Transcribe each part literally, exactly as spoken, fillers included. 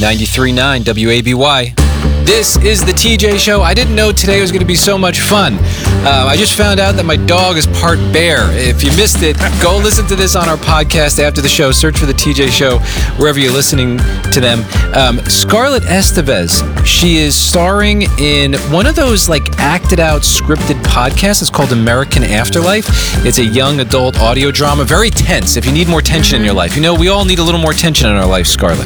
ninety-three point nine W A B Y. This is the T J Show. I didn't know today was going to be so much fun. Uh, I just found out that my dog is part bear. If you missed it, go listen to this on our podcast after the show. Search for the T J Show wherever you're listening to them. Um, Scarlett Estevez, she is starring in one of those like acted out scripted podcasts. It's called American Afterlife. It's a young adult audio drama. Very tense. If you need more tension in your life. You know, we all need a little more tension in our life, Scarlett.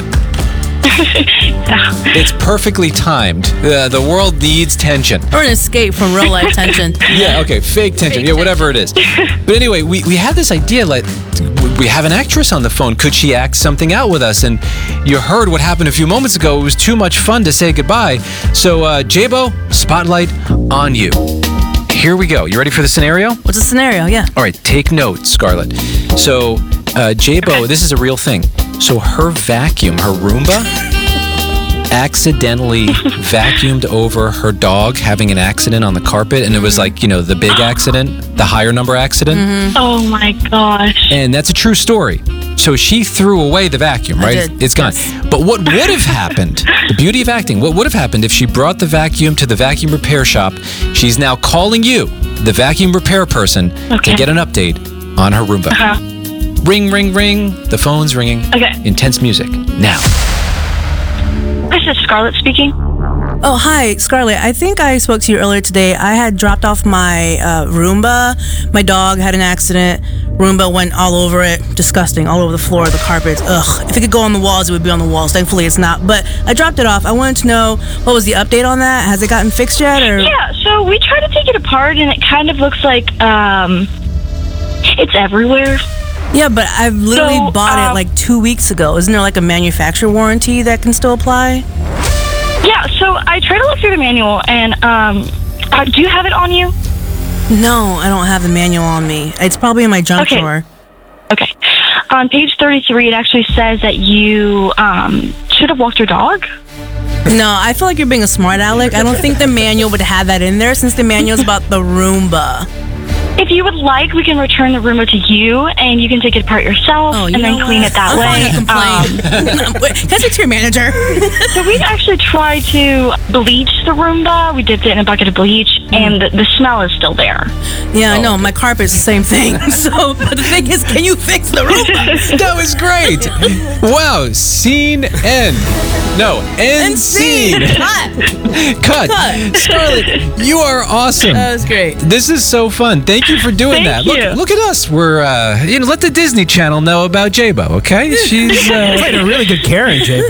It's perfectly timed. Uh, the world needs tension. Or an escape from real life tension. Yeah, okay, fake tension. Fake yeah, whatever it is. But anyway, we, we had this idea, like, we have an actress on the phone. Could she act something out with us? And you heard what happened a few moments ago. It was too much fun to say goodbye. So, uh, J-Bo, spotlight on you. Here we go. You ready for the scenario? What's the scenario? Yeah. All right, take notes, Scarlett. So, uh, J-Bo, okay. This is a real thing. So her vacuum, her Roomba, accidentally vacuumed over her dog having an accident on the carpet. And it was like, you know, the big accident, the higher number accident. Mm-hmm. Oh, my gosh. And that's a true story. So she threw away the vacuum, right? I did. It's gone. Yes. But what would have happened, the beauty of acting, what would have happened if she brought the vacuum to the vacuum repair shop? She's now calling you, the vacuum repair person, okay. to get an update on her Roomba. Uh-huh. Ring, ring, ring. The phone's ringing. Okay. Intense music. Now. This is Scarlett speaking. Oh, hi, Scarlett. I think I spoke to you earlier today. I had dropped off my uh, Roomba. My dog had an accident. Roomba went all over it. Disgusting. All over the floor, the carpets. Ugh. If it could go on the walls, it would be on the walls. Thankfully, it's not. But I dropped it off. I wanted to know, what was the update on that? Has it gotten fixed yet? Or? Yeah, so we tried to take it apart, and it kind of looks like um, it's everywhere. Yeah, but I've literally so, bought um, it like two weeks ago. Isn't there like a manufacturer warranty that can still apply? Yeah, so I tried to look through the manual, and um, uh, do you have it on you? No, I don't have the manual on me. It's probably in my junk okay. drawer. Okay. On page thirty-three, it actually says that you um, should have walked your dog. No, I feel like you're being a smart aleck. I don't think the manual would have that in there since the manual is about the Roomba. If you would like, we can return the Roomba to you, and you can take it apart yourself oh, you and then clean what? it that I'm way. Complain. Um, Can I speak to your manager? So we actually tried to bleach the Roomba. We dipped it in a bucket of bleach, mm. and the, the smell is still there. Yeah, I oh. know. My carpet's the same thing. So, but the thing is, can you fix the Roomba? That was great. Wow. Scene end. No, end, And scene. scene. Cut. Cut. Cut. Scarlett, you are awesome. That was great. This is so fun. Thank you for doing Thank that. you. Look, look at us. We're, uh, you know, let the Disney Channel know about J-Bo, okay? She's uh, played a really good Karen, J-Bo.